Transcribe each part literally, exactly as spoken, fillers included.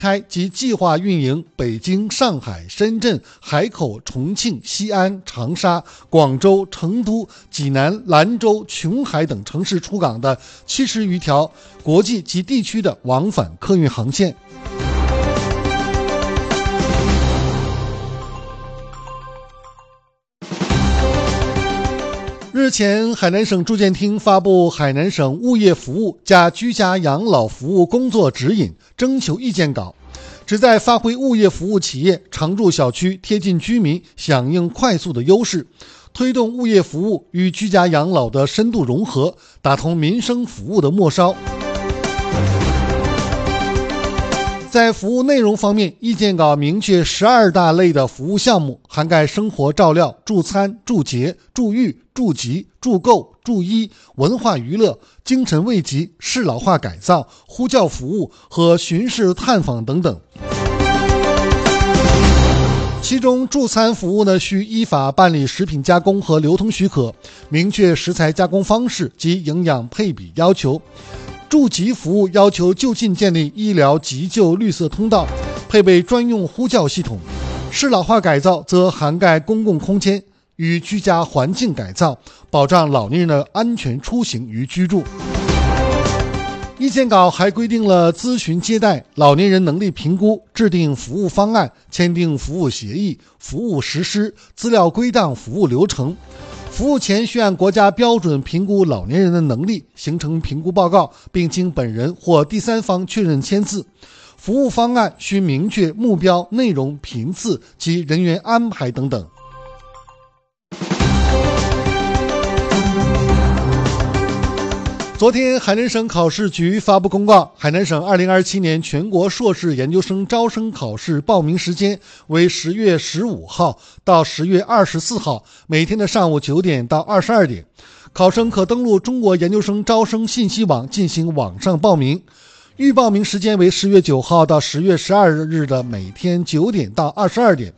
开及计划运营北京、上海、深圳、海口、重庆、西安、长沙、广州、成都、济南、兰州、琼海等城市出港的七十余条国际及地区的往返客运航线。日前，海南省住建厅发布《海南省物业服务加居家养老服务工作指引》征求意见稿，旨在发挥物业服务企业常住小区贴近居民、响应快速的优势，推动物业服务与居家养老的深度融合，打通民生服务的末梢。在服务内容方面，意见稿明确十二大类的服务项目，涵盖生活照料、助餐、助洁、助育、助疾、助购、助医、文化娱乐、精神慰藉、适老化改造、呼叫服务和巡视探访等等。其中助餐服务呢，需依法办理食品加工和流通许可，明确食材加工方式及营养配比要求。助急服务要求就近建立医疗急救绿色通道，配备专用呼叫系统。适老化改造则涵盖公共空间与居家环境改造，保障老年人的安全出行与居住。意见稿还规定了咨询接待、老年人能力评估、制定服务方案、签订服务协议、服务实施、资料归档服务流程。服务前需按国家标准评估老年人的能力，形成评估报告，并经本人或第三方确认签字。服务方案需明确目标、内容、频次及人员安排等等。昨天，海南省考试局发布公告，海南省二零二七年全国硕士研究生招生考试报名时间为十月十五号到十月二十四号，每天的上午九点到二十二点。考生可登录中国研究生招生信息网进行网上报名。预报名时间为十月九号到十月十二日的每天九点到二十二点。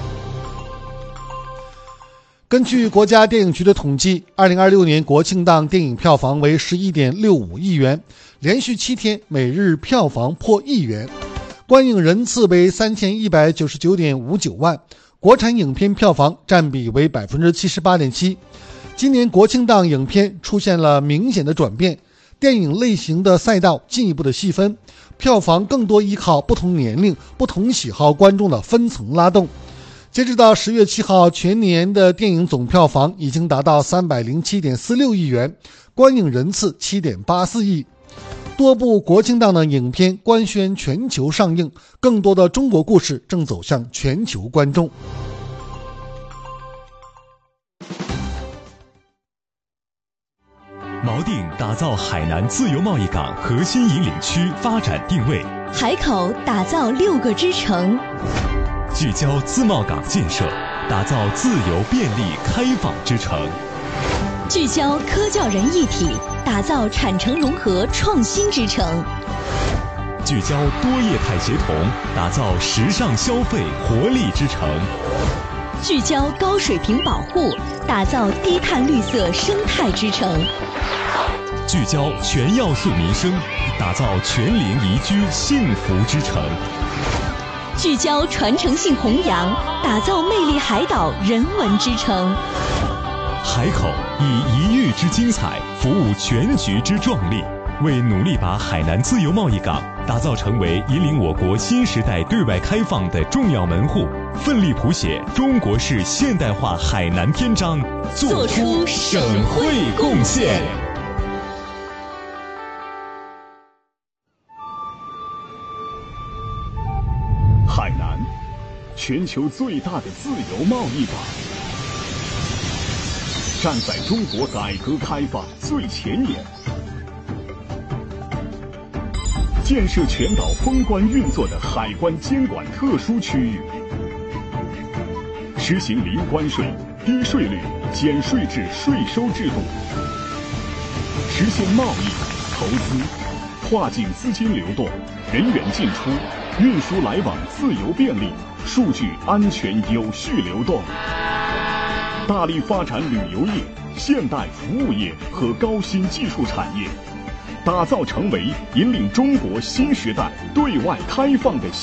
根据国家电影局的统计，二零二六年国庆档电影票房为 十一点六五亿元，连续七天每日票房破亿元，观影人次为三千一百九十九点五九万，国产影片票房占比为 百分之七十八点七。今年国庆档影片出现了明显的转变，电影类型的赛道进一步的细分，票房更多依靠不同年龄、不同喜好观众的分层拉动。截止到十月七号，全年的电影总票房已经达到 三百零七点四六亿元，观影人次 七点八四亿。多部国庆档的影片官宣全球上映，更多的中国故事正走向全球观众。 锚定打造海南自由贸易港核心引领区发展定位， 海口打造六个支城， 聚焦自贸港建设，打造自由便利开放之城； 聚焦科教人一体，打造产城融合创新之城； 聚焦多业态协同，打造时尚消费活力之城； 聚焦高水平保护，打造低碳绿色生态之城； 聚焦全要素民生，打造全龄宜居幸福之城； 聚焦传承性弘扬，打造魅力海岛人文之城。 海口以一域之精彩服务全局之壮丽，为努力把海南自由贸易港打造成为引领我国新时代对外开放的重要门户，奋力谱写中国式现代化海南篇章，做出省会贡献。 海南，全球最大的自由贸易港，站在中国改革开放最前沿，建设全岛封关运作的海关监管特殊区域，实行零关税、低税率、减税制税收制度，实现贸易、投资、跨境资金流动、人员进出、运输来往自由便利，数据安全有序流动，大力发展旅游业、现代服务业和高新技术产业， 打造成为引领中国新时代对外开放的